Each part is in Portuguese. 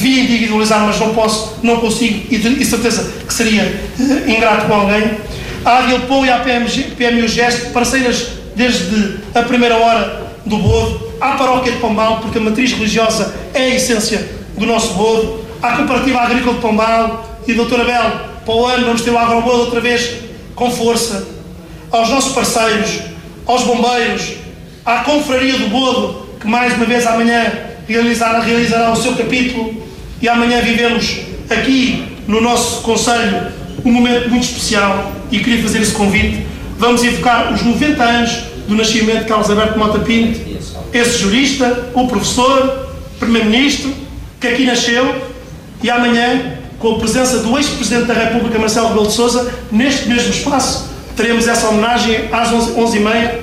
devia individualizar, mas não consigo, e certeza que seria ingrato com alguém. À Adilpou e à PMU Gesto, parceiras desde a primeira hora do Bodo, à Paróquia de Pombal, porque a matriz religiosa é a essência do nosso Bodo, à Cooperativa Agrícola de Pombal e doutora Bel, para o ano vamos ter o Agrobodo outra vez com força, aos nossos parceiros, aos bombeiros, à Confraria do Bodo, que mais uma vez amanhã realizará o seu capítulo, e amanhã vivemos aqui no nosso Conselho um momento muito especial, e queria fazer esse convite. Vamos evocar os 90 anos do nascimento de Carlos Alberto Mota Pinto, esse jurista, o professor, primeiro-ministro, que aqui nasceu, e amanhã, com a presença do ex-presidente da República, Marcelo Rebelo de Sousa, neste mesmo espaço, teremos essa homenagem às 11h30.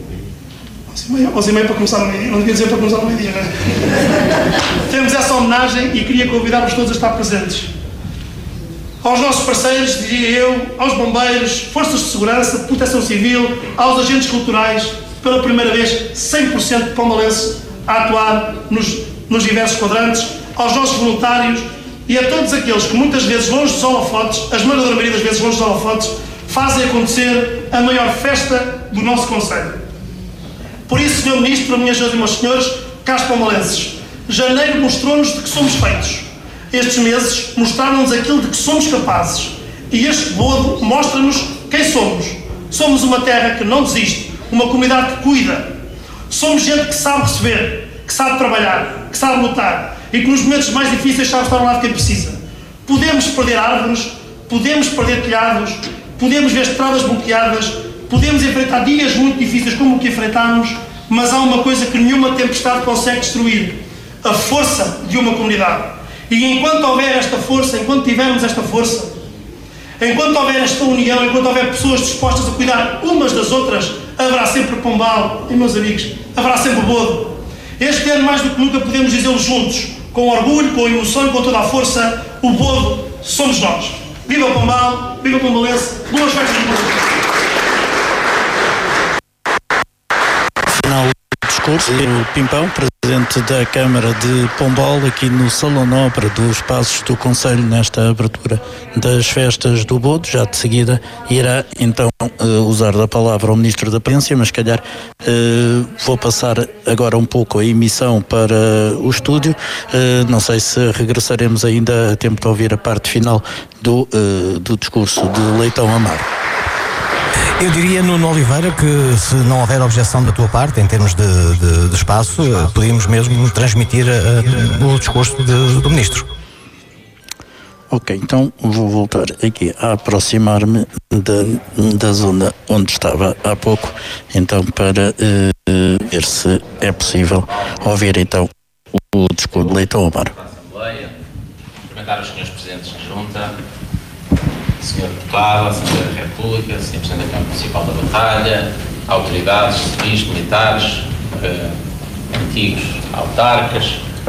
11h30 para começar no meio-dia, não devia dizer para começar no meio-dia, não é? Temos essa homenagem e queria convidar-vos todos a estar presentes. Aos nossos parceiros, diria eu, aos bombeiros, forças de segurança, proteção civil, aos agentes culturais, pela primeira vez 100% de pombalense a atuar nos diversos quadrantes, aos nossos voluntários e a todos aqueles que muitas vezes longe dos holofotes, a esmagadora maioria das vezes longe dos holofotes, fazem acontecer a maior festa do nosso Conselho. Por isso, Sr. Ministro, minhas senhoras e meus senhores, caros pombalenses, janeiro mostrou-nos de que somos feitos. Estes meses mostraram-nos aquilo de que somos capazes. E este Bodo mostra-nos quem somos. Somos uma terra que não desiste, uma comunidade que cuida. Somos gente que sabe receber, que sabe trabalhar, que sabe lutar e que nos momentos mais difíceis sabe estar ao lado de quem precisa. Podemos perder árvores, podemos perder telhados, podemos ver estradas bloqueadas, podemos enfrentar dias muito difíceis como o que enfrentámos, mas há uma coisa que nenhuma tempestade consegue destruir: a força de uma comunidade. E enquanto houver esta força, enquanto tivermos esta força, enquanto houver esta união, enquanto houver pessoas dispostas a cuidar umas das outras, haverá sempre Pombal, e meus amigos, haverá sempre Bodo. Este ano, mais do que nunca, podemos dizê-lo juntos, com orgulho, com emoção e com toda a força: o Bodo somos nós. Viva Pombal, viva Pombalense, boas festas de Bodo. Final do discurso, o Pimpão, presidente da Câmara de Pombal, aqui no Salão Nobre dos Passos do Conselho, nesta abertura das festas do Bodo. Já de seguida irá então usar da palavra ao Ministro da Presidência, mas se calhar vou passar agora um pouco a emissão para o estúdio. Não sei se regressaremos ainda a tempo de ouvir a parte final do discurso de Leitão Amaro. Eu diria, Nuno Oliveira, que se não houver objeção da tua parte, em termos de espaço, podíamos mesmo transmitir o discurso do Ministro. Ok, então vou voltar aqui a aproximar-me da zona onde estava há pouco, então para ver se é possível ouvir então o discurso de Leitão Amaro. Cumprimentar os senhores presidentes da Junta, Sr. Deputado, Assembleia da República, Sr. Presidente da Câmara Municipal da Batalha, autoridades civis, militares, antigos autarcas.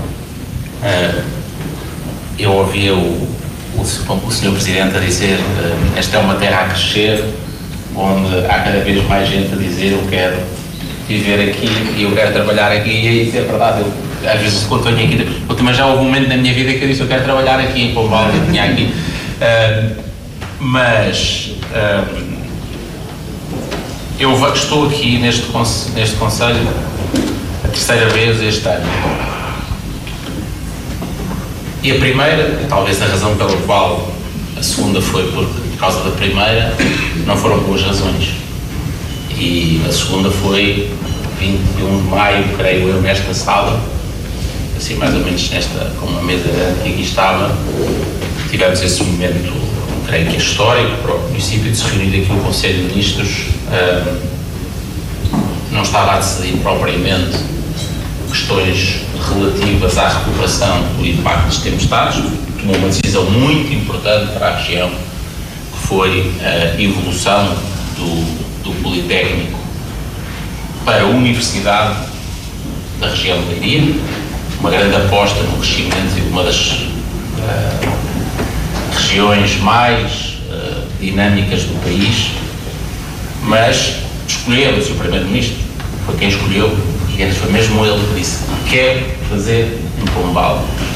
Eu ouvi o Sr. Presidente a dizer esta é uma terra a crescer, onde há cada vez mais gente a dizer eu quero viver aqui e eu quero trabalhar aqui, e isso é verdade. Às vezes quando venho aqui, eu também já houve um momento na minha vida que eu disse eu quero trabalhar aqui em Pombal, eu tinha aqui. Mas eu estou aqui neste Conselho a terceira vez este ano. E a primeira, talvez a razão pela qual a segunda foi por causa da primeira, não foram boas razões. E a segunda foi 21 de maio, creio eu, nesta sala, assim mais ou menos como a mesa que aqui estava, tivemos esse momento, creio que é histórico para o município, de se reunir aqui o Conselho de Ministros. Não estava a decidir propriamente questões relativas à recuperação do impacto das tempestades, tomou uma decisão muito importante para a região, que foi a evolução do Politécnico para a Universidade da região de Leiria, uma grande aposta no crescimento de uma das regiões mais dinâmicas do país, mas escolhemos, o Primeiro-Ministro foi quem escolheu, e foi mesmo ele que disse: quero fazer em Pombal